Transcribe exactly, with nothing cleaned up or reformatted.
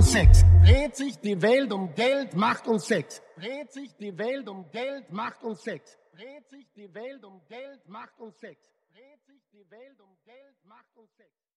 und Sex. Dreht sich die Welt um Geld, Macht und Sex. Dreht sich die Welt um Geld, Macht und Sex. Dreht sich die Welt um Geld, Macht und Sex. Dreht sich die Welt um Geld, Macht und Sex.